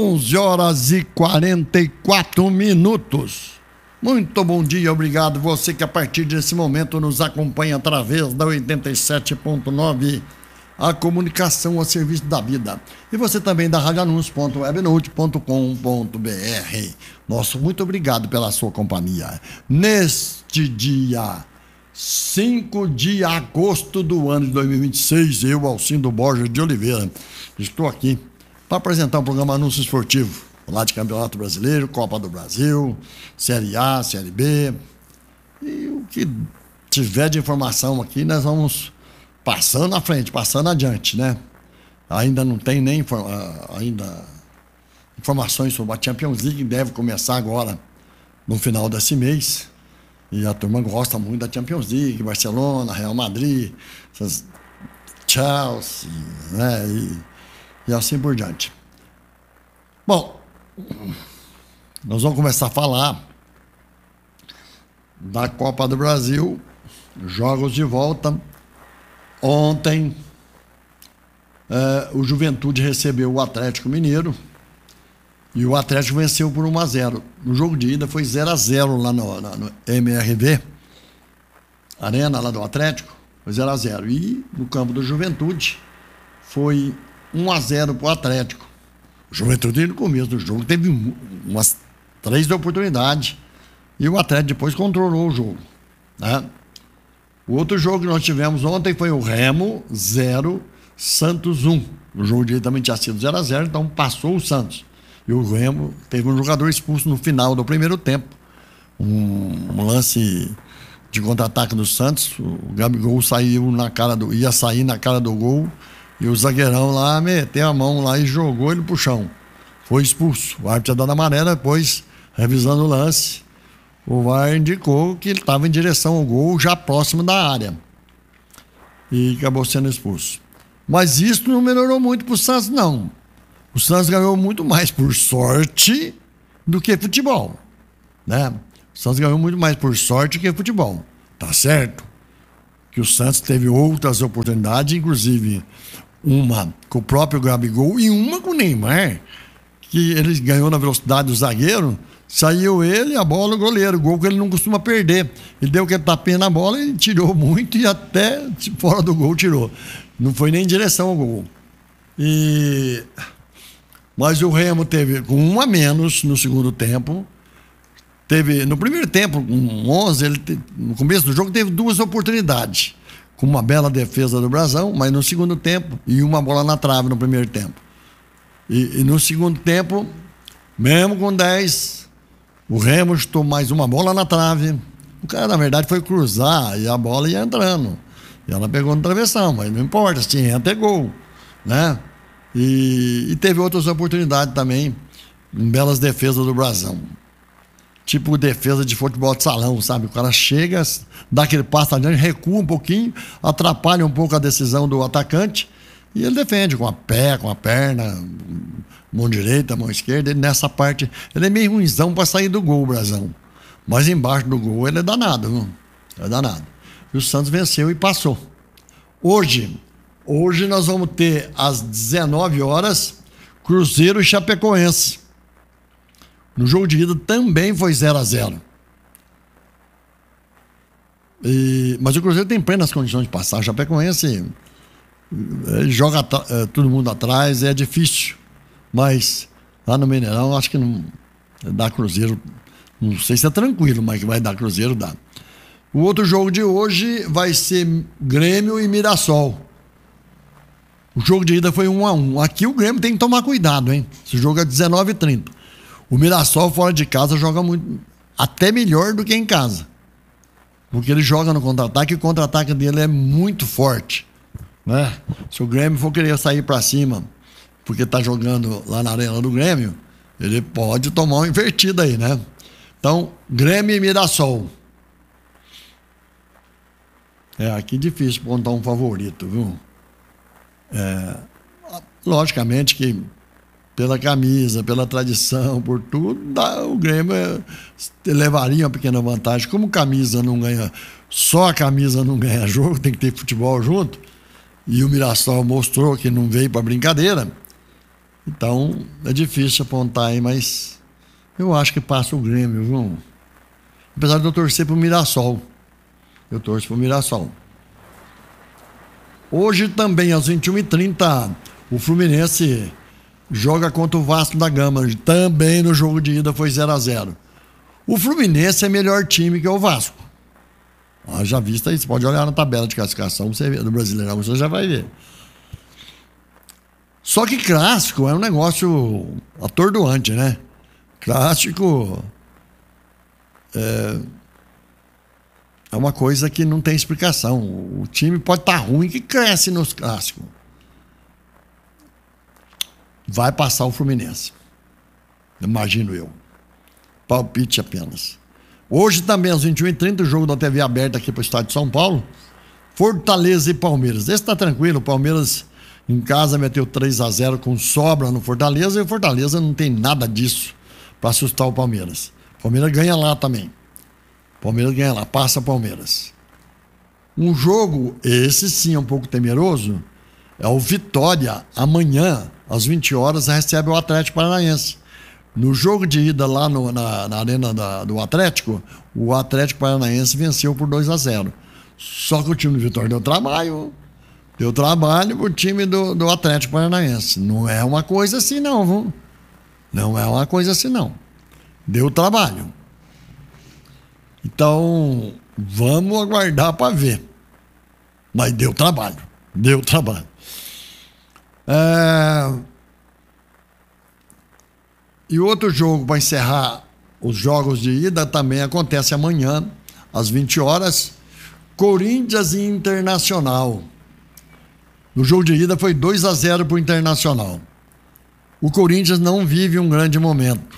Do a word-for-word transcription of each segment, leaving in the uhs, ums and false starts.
onze horas e quarenta e quatro minutos. Muito bom dia, obrigado você que a partir desse momento nos acompanha através da oitenta e sete ponto nove, a comunicação a serviço da vida. E você também da rádio anúncio ponto webnote ponto com ponto br. Nosso muito obrigado pela sua companhia. Neste dia cinco de agosto do ano de dois mil e vinte e seis, eu, Alcindo Borges de Oliveira, estou aqui para apresentar um programa Anúncio Esportivo, lá de Campeonato Brasileiro, Copa do Brasil, Série A, Série B. E o que tiver de informação aqui, nós vamos passando à frente, passando adiante, né? Ainda não tem nem ainda informações sobre a Champions League, que deve começar agora no final desse mês. E a turma gosta muito da Champions League, Barcelona, Real Madrid, Chelsea, né? E, e assim por diante. Bom, nós vamos começar a falar da Copa do Brasil, jogos de volta. Ontem, é, o Juventude recebeu o Atlético Mineiro e o Atlético venceu por um a zero. No jogo de ida foi zero a zero lá no, no M R V, Arena lá do Atlético, foi zero a zero. E no campo do Juventude foi um a zero para o Atlético. O Juventude, no começo do jogo, teve umas três oportunidades e o Atlético depois controlou o jogo, né? O outro jogo que nós tivemos ontem foi o Remo zero, Santos um. O jogo de também tinha sido zero a zero, então passou o Santos. E o Remo teve um jogador expulso no final do primeiro tempo. Um, um lance de contra-ataque do Santos. O Gabigol saiu na cara do, ia sair na cara do gol. E o zagueirão lá meteu a mão lá e jogou ele pro chão. Foi expulso. O árbitro tinha dado amarela, depois, revisando o lance, o V A R indicou que ele estava em direção ao gol, já próximo da área. E acabou sendo expulso. Mas isso não melhorou muito pro Santos, não. O Santos ganhou muito mais por sorte do que futebol, né? O Santos ganhou muito mais por sorte do que futebol. Tá certo que o Santos teve outras oportunidades, inclusive uma com o próprio Gabigol e uma com o Neymar, que ele ganhou na velocidade do zagueiro, saiu ele, a bola, o goleiro, gol que ele não costuma perder. Ele deu aquele tapinha na bola e tirou muito e até fora do gol tirou. Não foi nem em direção ao gol. E... Mas o Remo teve com um a menos no segundo tempo. Teve, no primeiro tempo, com onze, ele te, no começo do jogo teve duas oportunidades, com uma bela defesa do Brasão, mas no segundo tempo, e uma bola na trave no primeiro tempo. E, e no segundo tempo, mesmo com dez, o Remo chutou mais uma bola na trave. O cara, na verdade, foi cruzar e a bola ia entrando. E ela pegou no travessão, mas não importa, se entra é gol, né? E, e teve outras oportunidades também, em belas defesas do Brasão. Tipo defesa de futebol de salão, sabe? O cara chega, dá aquele passo adiante, recua um pouquinho, atrapalha um pouco a decisão do atacante e ele defende com a pé, com a perna, mão direita, mão esquerda. Ele, nessa parte, ele é meio ruimzão para sair do gol, o Brasão. Mas embaixo do gol ele é danado, viu? É danado. E o Santos venceu e passou. Hoje, hoje nós vamos ter às dezenove horas Cruzeiro e Chapecoense. No jogo de ida também foi zero a zero. E, mas o Cruzeiro tem plenas condições de passar. O Chapecoense ele joga é, todo mundo atrás, é difícil. Mas lá no Mineirão, acho que não dá Cruzeiro. Não sei se é tranquilo, mas que vai dar Cruzeiro, dá. O outro jogo de hoje vai ser Grêmio e Mirassol. O jogo de ida foi um a um. Aqui o Grêmio tem que tomar cuidado, hein? Esse jogo é dezenove e trinta. O Mirassol fora de casa joga muito, até melhor do que em casa. Porque ele joga no contra-ataque e o contra-ataque dele é muito forte, né? Se o Grêmio for querer sair para cima, porque tá jogando lá na arena do Grêmio, ele pode tomar uma invertida aí, né? Então, Grêmio e Mirassol. É, aqui difícil contar um favorito, viu? É, logicamente que pela camisa, pela tradição, por tudo, dá, o Grêmio é, levaria uma pequena vantagem. Como camisa não ganha, só a camisa não ganha jogo, tem que ter futebol junto, e o Mirassol mostrou que não veio para brincadeira, Então, é difícil apontar aí, mas eu acho que passa o Grêmio, viu? Apesar de eu torcer pro Mirassol. Eu torço pro Mirassol. Hoje também, às vinte e uma e trinta, o Fluminense joga contra o Vasco da Gama. Também no jogo de ida foi zero a zero. O Fluminense é melhor time que o Vasco. Ah, já visto aí, você pode olhar na tabela de classificação você vê, do Brasileirão, você já vai ver. Só que clássico é um negócio atordoante, né? Clássico é, é uma coisa que não tem explicação. O time pode estar ruim que cresce nos clássicos. Vai passar o Fluminense. Imagino eu. Palpite apenas. Hoje também, às vinte e uma e trinta, o jogo da T V aberta aqui para o estado de São Paulo. Fortaleza e Palmeiras. Esse tá tranquilo. O Palmeiras em casa meteu três a zero com sobra no Fortaleza. E o Fortaleza não tem nada disso para assustar o Palmeiras. O Palmeiras ganha lá também. O Palmeiras ganha lá. Passa o Palmeiras. Um jogo, esse sim é um pouco temeroso, é o Vitória. Amanhã, às vinte horas, recebe o Atlético Paranaense. No jogo de ida lá no, na, na arena da, do Atlético, o Atlético Paranaense venceu por dois a zero. Só que o time do Vitória deu trabalho. Deu trabalho pro time do, do Atlético Paranaense. Não é uma coisa assim não, viu? Não é uma coisa assim não. Deu trabalho. Então, vamos aguardar para ver. Mas deu trabalho. Deu trabalho. É... E outro jogo para encerrar os jogos de ida também acontece amanhã, às vinte horas, Corinthians e Internacional. No jogo de ida foi dois a zero para o Internacional. O Corinthians não vive um grande momento,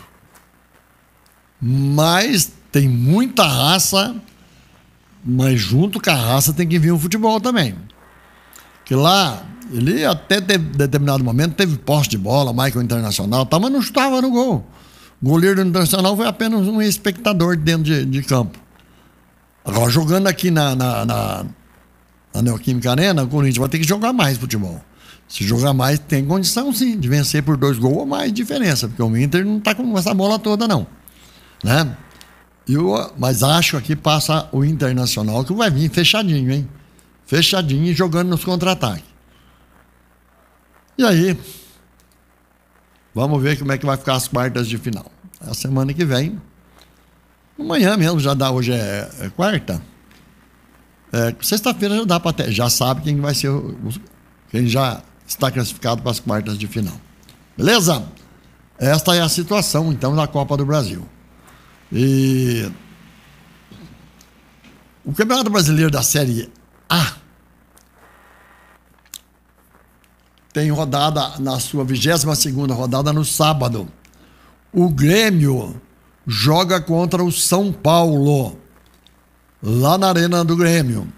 mas tem muita raça, mas junto com a raça tem que vir o futebol também. Que lá, ele até teve, determinado momento teve posse de bola, Michael Internacional, tá, mas não estava no gol. O goleiro do Internacional foi apenas um espectador dentro de, de campo. Agora, jogando aqui na, na, na, na Neoquímica Arena, o Corinthians vai ter que jogar mais futebol. Se jogar mais, tem condição sim de vencer por dois gols ou mais diferença, porque o Inter não tá com essa bola toda, não. Né? Eu, mas acho que passa o Internacional, que vai vir fechadinho, hein? Fechadinho e jogando nos contra-ataques. E aí, vamos ver como é que vai ficar as quartas de final. A semana que vem, amanhã mesmo, já dá, hoje é, é quarta. É, sexta-feira já dá para ter, já sabe quem vai ser, o, quem já está classificado para as quartas de final. Beleza? Esta é a situação, então, da Copa do Brasil. E o Campeonato Brasileiro da Série A tem rodada na sua vigésima segunda rodada no sábado. O Grêmio joga contra o São Paulo, lá na Arena do Grêmio.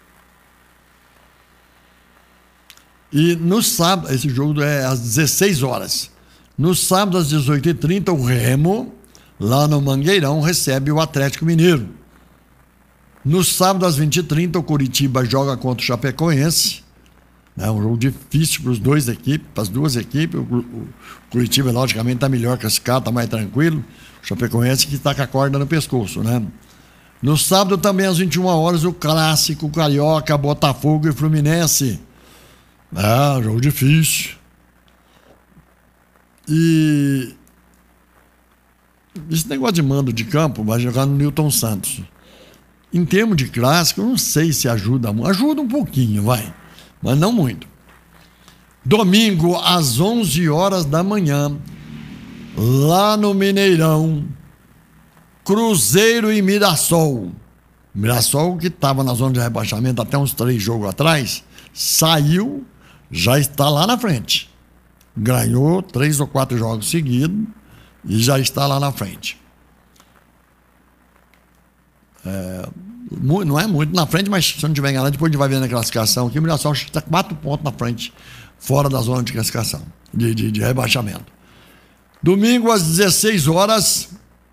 E no sábado, esse jogo é às dezesseis horas. No sábado, às dezoito e trinta, o Remo, lá no Mangueirão, recebe o Atlético Mineiro. No sábado, às vinte e trinta, o Coritiba joga contra o Chapecoense. É um jogo difícil para os dois equipes, para as duas equipes. O, o Coritiba, logicamente, está melhor que esse cara, está mais tranquilo. O Chapecoense que está com a corda no pescoço, né? No sábado, também, às vinte e uma horas, o clássico carioca, Botafogo e Fluminense. É, um jogo difícil. E esse negócio de mando de campo vai jogar no Newton Santos. Em termos de clássico, eu não sei se ajuda muito. Ajuda um pouquinho, vai. Mas não muito. Domingo, às onze horas da manhã, lá no Mineirão, Cruzeiro e Mirassol. Mirassol, que estava na zona de rebaixamento até uns três jogos atrás, saiu, já está lá na frente. Ganhou três ou quatro jogos seguidos e já está lá na frente. É, não é muito na frente, mas se não tiver enganado, depois a gente vai ver na classificação aqui, o Mirassol está quatro pontos na frente, fora da zona de classificação, de, de, de rebaixamento. Domingo, às dezesseis horas,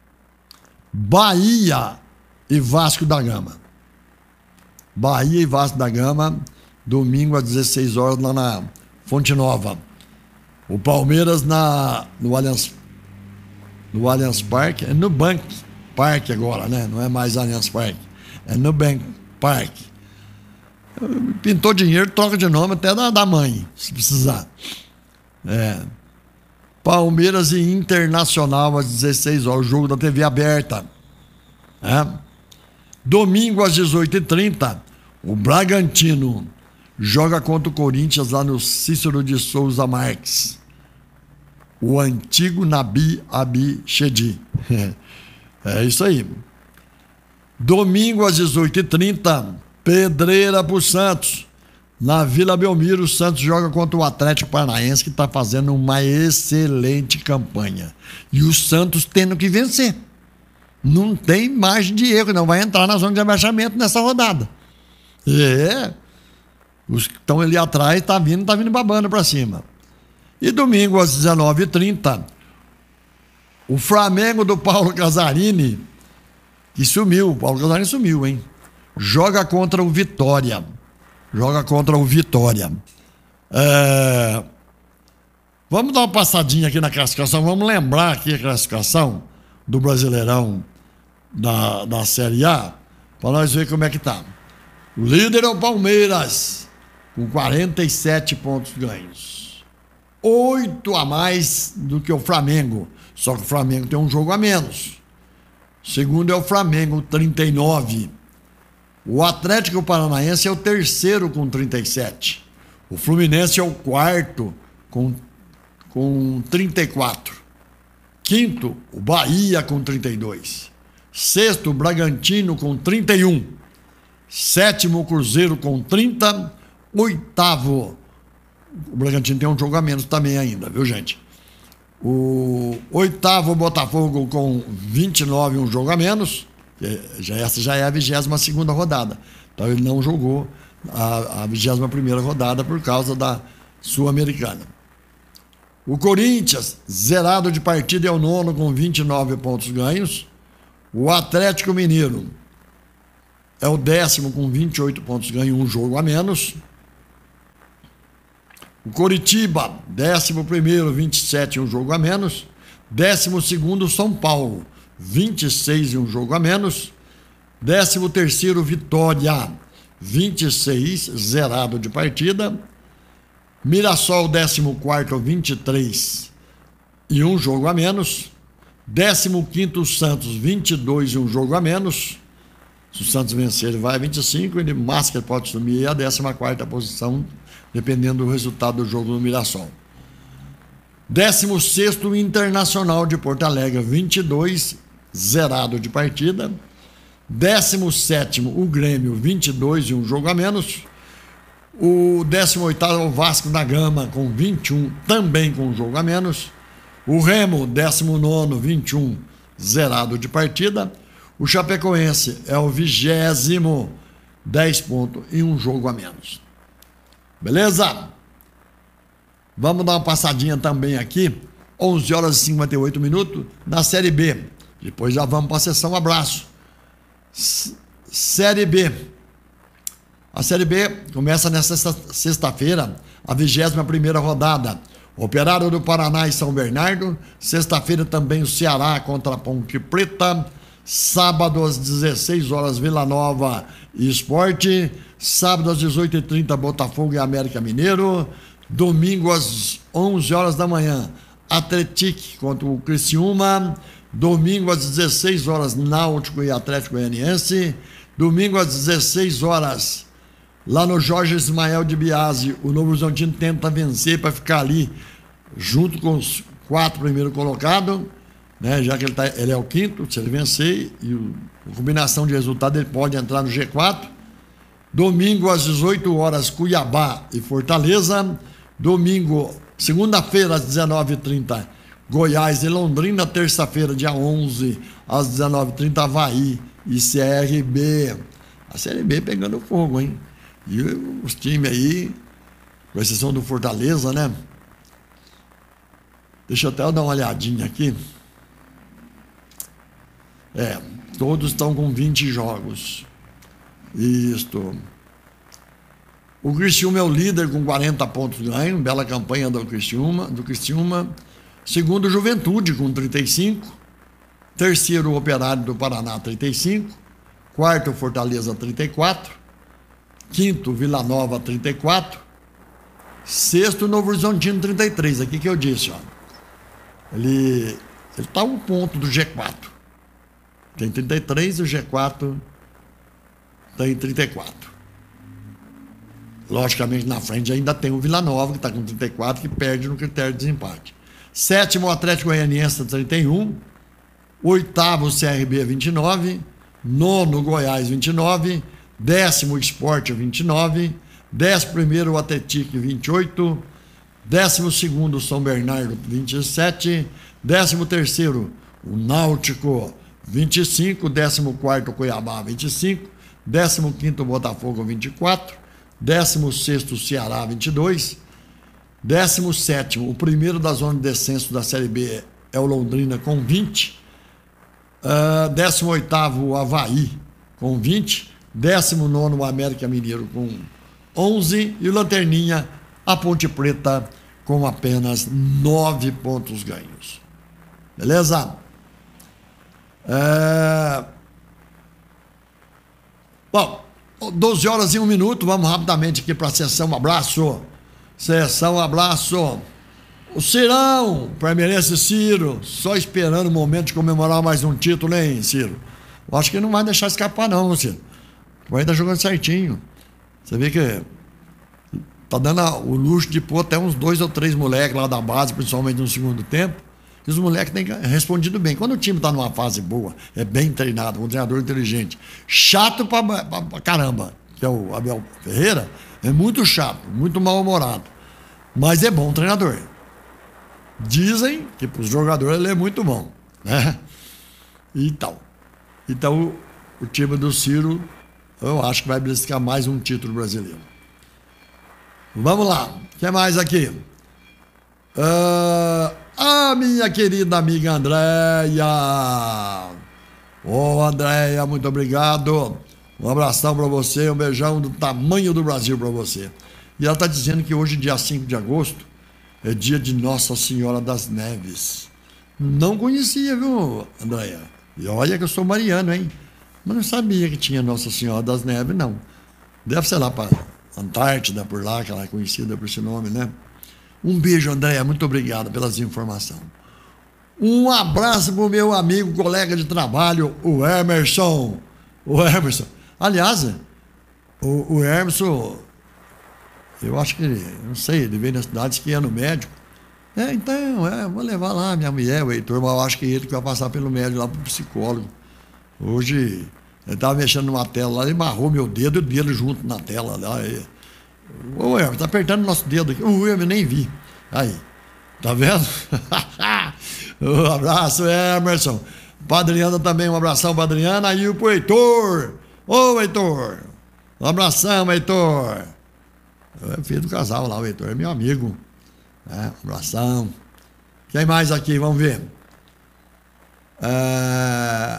Bahia e Vasco da Gama. Bahia e Vasco da Gama, domingo às dezesseis horas, lá na Fonte Nova. O Palmeiras na, no Allianz, no Allianz Parque, é Nubank Parque agora, né? Não é mais Allianz Parque, é Nubank Parque. Pintou dinheiro, troca de nome até da, da mãe, se precisar. É. Palmeiras e Internacional às dezesseis horas, o jogo da T V aberta. É. Domingo às dezoito e trinta, o Bragantino joga contra o Corinthians lá no Cícero de Souza Marques. O antigo Nabi Abichedi. É isso aí. Domingo às dezoito e trinta, pedreira pro Santos. Na Vila Belmiro, o Santos joga contra o Atlético Paranaense, que está fazendo uma excelente campanha. E o Santos tendo que vencer. Não tem margem de erro, não vai entrar na zona de abaixamento nessa rodada. É. Os que estão ali atrás tá vindo, tá vindo babando para cima. E domingo às dezenove e trinta, o Flamengo do Paulo Casarini, que sumiu, o Paulo Casarini sumiu, hein? Joga contra o Vitória. Joga contra o Vitória. É... Vamos dar uma passadinha aqui na classificação, vamos lembrar aqui a classificação do Brasileirão da, da Série A, para nós ver como é que tá. O líder é o Palmeiras, com quarenta e sete pontos ganhos. Oito a mais do que o Flamengo. Só que o Flamengo tem um jogo a menos. O segundo é o Flamengo, trinta e nove. O Atlético Paranaense é o terceiro com trinta e sete. O Fluminense é o quarto com, com trinta e quatro. Quinto, o Bahia com trinta e dois. Sexto, o Bragantino com trinta e um. Sétimo, o Cruzeiro com trinta. Oitavo, o Bragantino tem um jogo a menos também ainda, viu, gente? O oitavo, o Botafogo com vinte e nove, um jogo a menos. Já, essa já é a vigésima segunda rodada. Então ele não jogou a, a vigésima primeira rodada por causa da Sul-Americana. O Corinthians, zerado de partida, é o nono com vinte e nove pontos ganhos. O Atlético Mineiro é o décimo com vinte e oito pontos ganhos, um jogo a menos. O Coritiba, décimo primeiro, vinte e sete, um jogo a menos. Décimo segundo, São Paulo, vinte e seis e um jogo a menos. Décimo terceiro, Vitória, vinte e seis, zerado de partida. Mirassol, décimo quarto, vinte e três e um jogo a menos. Décimo quinto, Santos, vinte e dois e um jogo a menos. Se o Santos vencer, ele vai a vinte e cinco, ele Máscara pode assumir a décima quarta posição, dependendo do resultado do jogo no Mirassol. Décimo sexto, Internacional de Porto Alegre, vinte e dois, zerado de partida. Décimo sétimo, o Grêmio, vinte e dois e um jogo a menos. O décimo oitavo, o Vasco da Gama, com vinte e um, também com um jogo a menos. O Remo, décimo nono, vinte e um, zerado de partida. O Chapecoense é o vigésimo, dez pontos e um jogo a menos. Beleza? Vamos dar uma passadinha também aqui, onze horas e cinquenta e oito minutos, na Série B. Depois já vamos para a sessão abraço. S- Série B. A Série B começa nesta sexta-feira, a vigésima primeira rodada. Operário do Paraná e São Bernardo. Sexta-feira também o Ceará contra a Ponte Preta. Sábado às dezesseis horas, Vila Nova e Sport. Sábado às dezoito e trinta, Botafogo e América Mineiro. Domingo às onze horas da manhã, Atlético contra o Criciúma. Domingo às dezesseis horas, Náutico e Atlético Goianiense. Domingo às dezesseis horas, lá no Jorge Ismael de Biasi, o Novo Horizontino tenta vencer para ficar ali junto com os quatro primeiros colocados, né? Já que ele, tá, ele é o quinto, se ele vencer e o, a combinação de resultado, ele pode entrar no G quatro. Domingo às dezoito horas, Cuiabá e Fortaleza. Domingo, segunda-feira às dezenove e trinta, Goiás e Londrina. Terça-feira, dia onze, às dezenove e trinta, Avaí e C R B. A Série B pegando fogo, hein? E os times aí, com exceção do Fortaleza, né? Deixa eu até dar uma olhadinha aqui. É, todos estão com vinte jogos. Isto. O Criciúma é o líder com quarenta pontos ganhos, bela campanha do Criciúma, do Criciúma. Segundo, Juventude com trinta e cinco. Terceiro, o Operário do Paraná, trinta e cinco. Quarto, Fortaleza, trinta e quatro. Quinto, Vila Nova, trinta e quatro. Sexto, Novo Horizontino, trinta e três. Aqui que eu disse, ó. Ele está um ponto do G quatro. Tem trinta e três e o G quatro tem trinta e quatro. Logicamente, na frente ainda tem o Vila Nova, que está com trinta e quatro, que perde no critério de desempate. Sétimo, o Atlético Goianiense, trinta e um. Oitavo, o C R B, vinte e nove. Nono, Goiás, vinte e nove. Décimo, o Sport, vinte e nove. Décimo primeiro, o Atlético, vinte e oito. Décimo segundo, o São Bernardo, vinte e sete. Décimo terceiro, o Náutico, vinte e cinco. Décimo quarto, o Cuiabá, vinte e cinco. Décimo quinto, o Botafogo, vinte e quatro. Décimo sexto, o Ceará, vinte e dois. Décimo sétimo, o primeiro da zona de descenso da Série B é o Londrina, com vinte. Uh, décimo oitavo, o Avaí, com vinte. Décimo nono, o América Mineiro, com onze. E o Lanterninha, a Ponte Preta, com apenas nove pontos ganhos. Beleza? É... Bom, doze horas e um minuto, vamos rapidamente aqui para a sessão abraço. Sessão abraço. O Cirão, palmeirense Ciro, só esperando o momento de comemorar mais um título, hein, Ciro? Eu acho que não vai deixar escapar, não, Ciro. Vai estar jogando certinho. Você vê que tá dando o luxo de pôr até uns dois ou três moleques lá da base, principalmente no segundo tempo. E os moleques têm respondido bem. Quando o time tá numa fase boa, é bem treinado, um treinador inteligente, chato pra, pra, pra caramba, que é o Abel Ferreira, é muito chato, muito mal-humorado. Mas é bom treinador. Dizem que para os jogadores ele é muito bom, né? E tal. Então, o time do Ciro, eu acho que vai beliscar mais um título brasileiro. Vamos lá. O que mais aqui? Uh, a minha querida amiga Andréia. Ô, oh, Andréia, muito obrigado. Um abração para você, um beijão do tamanho do Brasil para você. E ela está dizendo que hoje, dia cinco de agosto, é dia de Nossa Senhora das Neves. Não conhecia, viu, Andréia? E olha que eu sou mariano, hein? Mas não sabia que tinha Nossa Senhora das Neves, não. Deve ser lá para Antártida, por lá, que ela é conhecida por esse nome, né? Um beijo, Andréia. Muito obrigado pelas informações. Um abraço para o meu amigo, colega de trabalho, o Emerson. O Emerson. Aliás, o, o Emerson... Eu acho que, não sei, ele veio na cidade que ia no médico. É, então, é, vou levar lá minha mulher, o Heitor, mas eu acho que ele que vai passar pelo médico lá pro psicólogo. Hoje, ele estava mexendo numa tela lá, ele barrou meu dedo e o dedo junto na tela lá. E, ô, Hermes, tá apertando o nosso dedo aqui. O Hermes, nem vi. Aí, tá vendo? Um abraço, Emerson. Padriana também, um abração, Padriana. E o pro Heitor. Ô, Heitor. Um abração, Heitor. É filho do casal lá, o Heitor é meu amigo. É, um abração. Quem mais aqui? Vamos ver. É...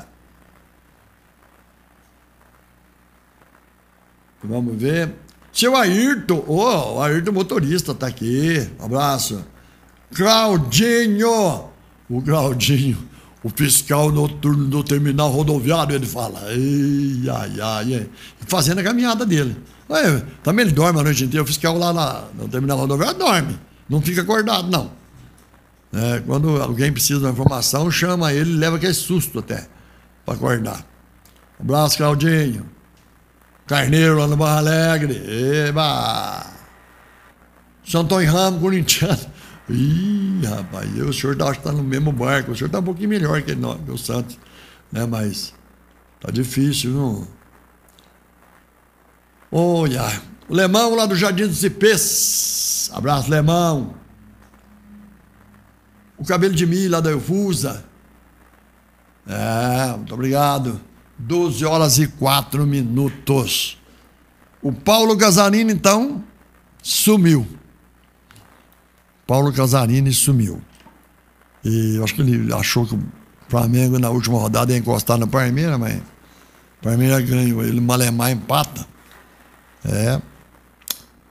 Vamos ver. Seu Ayrton. Oh, o Ayrton motorista está aqui. Um abraço. Claudinho. O Claudinho. O fiscal noturno do terminal rodoviário, ele fala. Ai, ai, ai. Fazendo a caminhada dele. É, também ele dorme a noite inteira. O fiscal lá na, no terminal rodoviário dorme. Não fica acordado, não. É, quando alguém precisa de uma informação, chama ele e leva aquele susto até para acordar. Um abraço, Claudinho. Carneiro lá no Barra Alegre. Eba! Santo Ramo, corintiano. Ih, rapaz, eu, o senhor tá, acho que está no mesmo barco. O senhor está um pouquinho melhor que nós, meu Santos. Né? Mas tá difícil, não? Olha, o Lemão lá do Jardim dos Cipês. Abraço, Lemão. O Cabelo de Milho lá da Eufusa. É, muito obrigado. doze horas e quatro minutos. O Paulo Casarini, então, sumiu. Paulo Casarini sumiu. E eu acho que ele achou que o Flamengo na última rodada ia encostar no Palmeiras, mas o Palmeiras ganhou. Ele, Malemar, empata. É.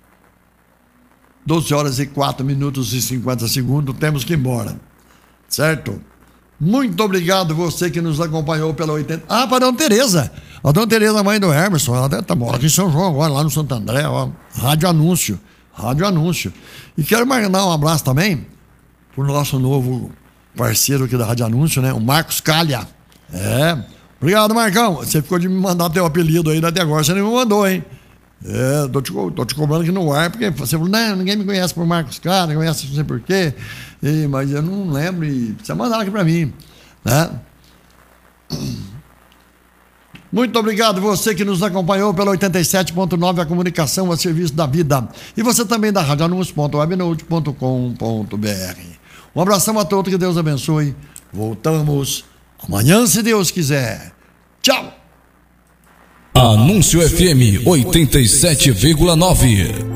doze horas e quatro minutos e cinquenta segundos, temos que ir embora. Certo? Muito obrigado você que nos acompanhou pela oitenta. Ah, para a Dona Tereza. A Dona Tereza, mãe do Emerson, ela tá mora aqui em São João agora, lá no Santo André, ó. Rádio Anúncio. Rádio Anúncio. E quero mandar um abraço também pro nosso novo parceiro aqui da Rádio Anúncio, né? O Marcos Calha. É. Obrigado, Marcão. Você ficou de me mandar teu apelido aí até agora, você nem me mandou, hein? É, tô te, tô te cobrando aqui no ar, porque você falou, não, ninguém me conhece por Marcos Calha, não conhece não sei por quê. E, mas eu não lembro e precisa mandar aqui pra mim, né? Muito obrigado você que nos acompanhou pela oitenta e sete ponto nove, a comunicação a serviço da vida. E você também da rádio anúncio ponto webnote ponto com ponto br. Um abração a todos, que Deus abençoe. Voltamos amanhã, se Deus quiser. Tchau! Anúncio F M oitenta e sete vírgula nove.